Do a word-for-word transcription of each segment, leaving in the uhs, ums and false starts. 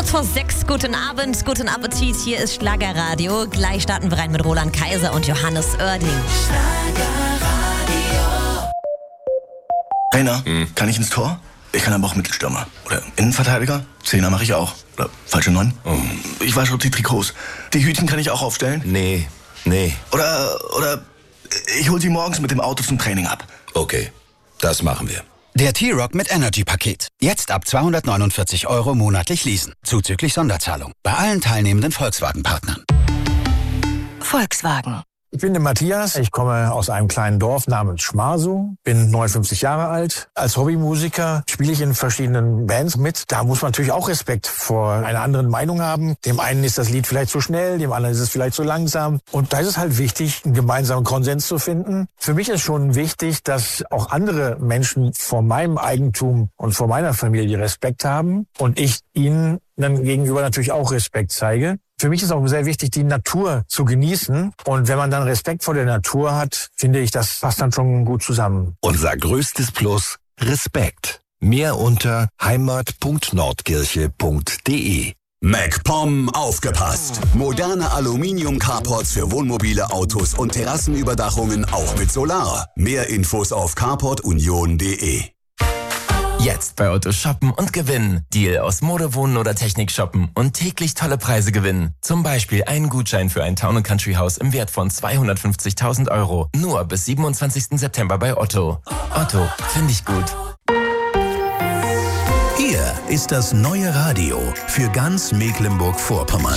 Kurz vor sechs, guten Abend, guten Appetit, hier ist Schlagerradio. Gleich starten wir rein mit Roland Kaiser und Johannes Oerding. Schlagerradio. Rainer, Hm. kann ich ins Tor? Ich kann aber auch Mittelstürmer. Oder Innenverteidiger? Zehner mache ich auch. Oder falsche Neun? Oh. Ich wasche die Trikots. Die Hütchen kann ich auch aufstellen? Nee, nee. Oder, oder ich hol sie morgens mit dem Auto zum Training ab. Okay, das machen wir. Der T-Rock mit Energy-Paket. Jetzt ab zweihundertneunundvierzig Euro monatlich leasen. Zuzüglich Sonderzahlung. Bei allen teilnehmenden Volkswagen-Partnern. Volkswagen. Ich bin der Matthias, ich komme aus einem kleinen Dorf namens Schmarsow, bin neunundfünfzig Jahre alt. Als Hobbymusiker spiele ich in verschiedenen Bands mit. Da muss man natürlich auch Respekt vor einer anderen Meinung haben. Dem einen ist das Lied vielleicht zu schnell, dem anderen ist es vielleicht zu langsam. Und da ist es halt wichtig, einen gemeinsamen Konsens zu finden. Für mich ist schon wichtig, dass auch andere Menschen vor meinem Eigentum und vor meiner Familie Respekt haben und ich ihnen dann gegenüber natürlich auch Respekt zeige. Für mich ist auch sehr wichtig, die Natur zu genießen. Und wenn man dann Respekt vor der Natur hat, finde ich, das passt dann schon gut zusammen. Unser größtes Plus, Respekt. Mehr unter heimat punkt nordkirche punkt de. MacPom aufgepasst! Moderne Aluminium-Carports für Wohnmobile, Autos und Terrassenüberdachungen auch mit Solar. Mehr Infos auf carport union punkt de. Jetzt bei Otto shoppen und gewinnen. Deal aus Mode, Wohnen oder Technik shoppen und täglich tolle Preise gewinnen. Zum Beispiel einen Gutschein für ein Town and Country Haus im Wert von zweihundertfünfzigtausend Euro. Nur bis siebenundzwanzigsten September bei Otto. Otto, finde ich gut. Hier ist das neue Radio für ganz Mecklenburg-Vorpommern.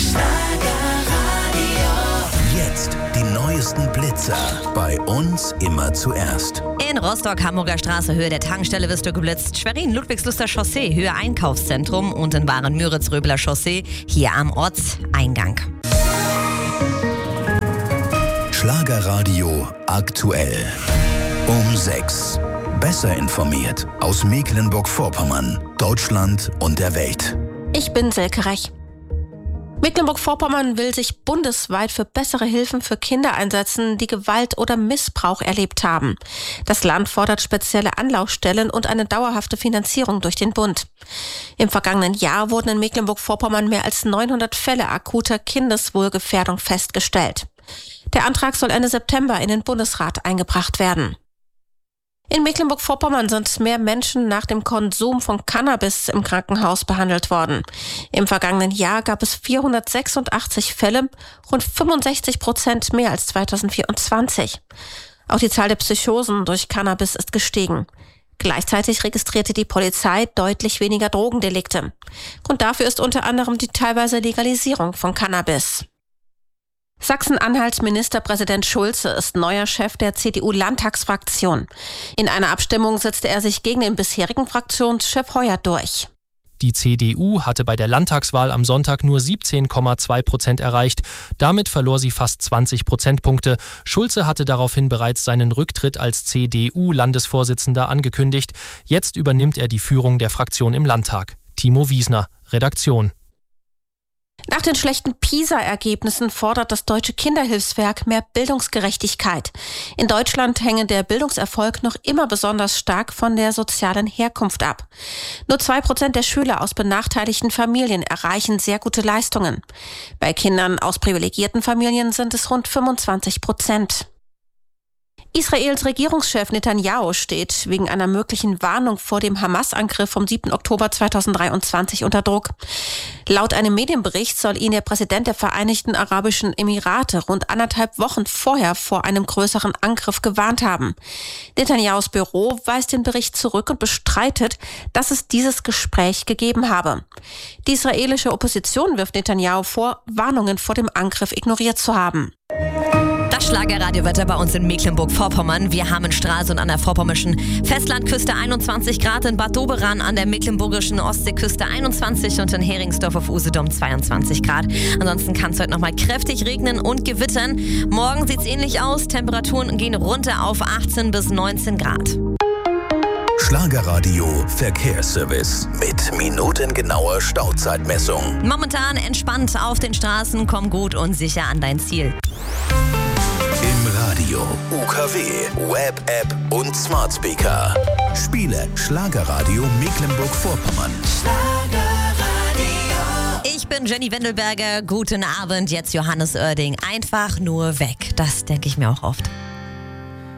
Jetzt die neuesten Blitzer. Bei uns immer zuerst. In Rostock, Hamburger Straße, Höhe der Tankstelle wirst du geblitzt. Schwerin, Ludwigsluster Chaussee, Höhe Einkaufszentrum. Und in Waren, Müritz-Röbeler Chaussee, hier am Ortseingang. Schlagerradio aktuell. Um sechs. Besser informiert aus Mecklenburg-Vorpommern, Deutschland und der Welt. Ich bin Silke Rech. Mecklenburg-Vorpommern will sich bundesweit für bessere Hilfen für Kinder einsetzen, die Gewalt oder Missbrauch erlebt haben. Das Land fordert spezielle Anlaufstellen und eine dauerhafte Finanzierung durch den Bund. Im vergangenen Jahr wurden in Mecklenburg-Vorpommern mehr als neunhundert Fälle akuter Kindeswohlgefährdung festgestellt. Der Antrag soll Ende September in den Bundesrat eingebracht werden. In Mecklenburg-Vorpommern sind mehr Menschen nach dem Konsum von Cannabis im Krankenhaus behandelt worden. Im vergangenen Jahr gab es vierhundertsechsundachtzig Fälle, rund fünfundsechzig Prozent mehr als zweitausendvierundzwanzig. Auch die Zahl der Psychosen durch Cannabis ist gestiegen. Gleichzeitig registrierte die Polizei deutlich weniger Drogendelikte. Grund dafür ist unter anderem die teilweise Legalisierung von Cannabis. Sachsen-Anhalts Ministerpräsident Schulze ist neuer Chef der C D U-Landtagsfraktion. In einer Abstimmung setzte er sich gegen den bisherigen Fraktionschef Heuer durch. Die C D U hatte bei der Landtagswahl am Sonntag nur siebzehn Komma zwei Prozent erreicht. Damit verlor sie fast zwanzig Prozentpunkte. Schulze hatte daraufhin bereits seinen Rücktritt als C D U-Landesvorsitzender angekündigt. Jetzt übernimmt er die Führung der Fraktion im Landtag. Timo Wiesner, Redaktion. Nach den schlechten PISA-Ergebnissen fordert das Deutsche Kinderhilfswerk mehr Bildungsgerechtigkeit. In Deutschland hänge der Bildungserfolg noch immer besonders stark von der sozialen Herkunft ab. Nur zwei Prozent der Schüler aus benachteiligten Familien erreichen sehr gute Leistungen. Bei Kindern aus privilegierten Familien sind es rund fünfundzwanzig Prozent. Israels Regierungschef Netanyahu steht wegen einer möglichen Warnung vor dem Hamas-Angriff vom siebten Oktober zweitausenddreiundzwanzig unter Druck. Laut einem Medienbericht soll ihn der Präsident der Vereinigten Arabischen Emirate rund anderthalb Wochen vorher vor einem größeren Angriff gewarnt haben. Netanyahus Büro weist den Bericht zurück und bestreitet, dass es dieses Gespräch gegeben habe. Die israelische Opposition wirft Netanyahu vor, Warnungen vor dem Angriff ignoriert zu haben. Das Schlagerradiowetter bei uns in Mecklenburg-Vorpommern. Wir haben in Stralsund an der vorpommernischen Festlandküste einundzwanzig Grad, in Bad Doberan an der mecklenburgischen Ostseeküste einundzwanzig und in Heringsdorf auf Usedom zweiundzwanzig Grad. Ansonsten kann es heute nochmal kräftig regnen und gewittern. Morgen sieht es ähnlich aus. Temperaturen gehen runter auf achtzehn bis neunzehn Grad. Schlagerradio Verkehrsservice mit minutengenauer Stauzeitmessung. Momentan entspannt auf den Straßen, komm gut und sicher an dein Ziel. Im Radio, U K W, Web-App und Smart Speaker. Spiele Schlagerradio Mecklenburg-Vorpommern. Schlagerradio. Ich bin Jenny Wendelberger. Guten Abend. Jetzt Johannes Oerding. Einfach nur weg. Das denke ich mir auch oft.